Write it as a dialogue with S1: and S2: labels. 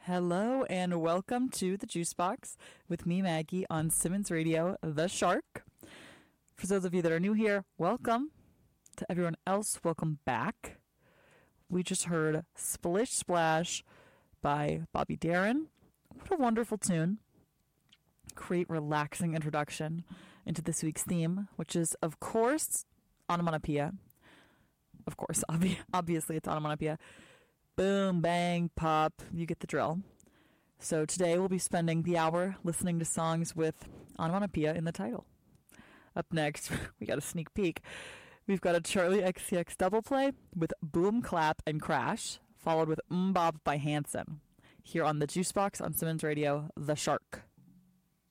S1: Hello and welcome to the Juice Box with me, Maggie, on Simmons Radio, The Shark. For those of you that are new here, welcome. To everyone else, welcome back. We just heard Splish Splash by Bobby Darin. What a wonderful tune. Great, relaxing introduction into this week's theme, which is, of course, onomatopoeia. Of course, obviously it's onomatopoeia. Boom, bang, pop, you get the drill. So today we'll be spending the hour listening to songs with onomatopoeia in the title. Up next, we got a sneak peek. We've got a Charlie XCX double play with Boom, Clap, and Crash, followed with Bob by Hanson, here on the Juice Box on Simmons Radio, The Shark.